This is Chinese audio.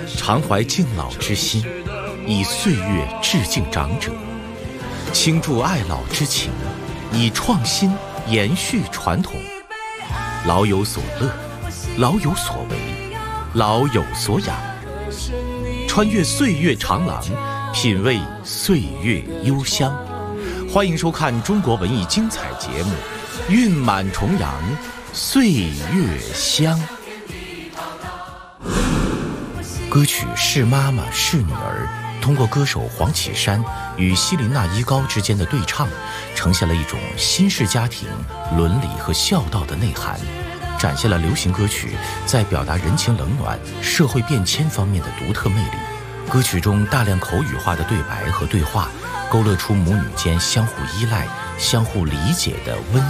常怀敬老之心，以岁月致敬长者，倾注爱老之情，以创新延续传统。老有所乐，老有所为，老有所养。穿越岁月长廊，品味岁月幽香。欢迎收看中国文艺精彩节目《韵满重阳岁月香》。歌曲《是妈妈是女儿》通过歌手黄绮珊与希林娜·依高之间的对唱，呈现了一种新式家庭伦理和孝道的内涵，展现了流行歌曲在表达人情冷暖、社会变迁方面的独特魅力。歌曲中大量口语化的对白和对话，勾勒出母女间相互依赖、相互理解的温